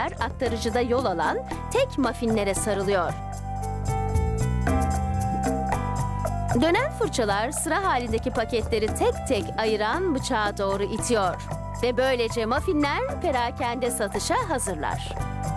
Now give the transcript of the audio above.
müşteriler aktarıcıda yol alan tek muffinlere sarılıyor. Dönen fırçalar sıra halindeki paketleri tek tek ayıran bıçağa doğru itiyor. Ve böylece muffinler perakende satışa hazırlar.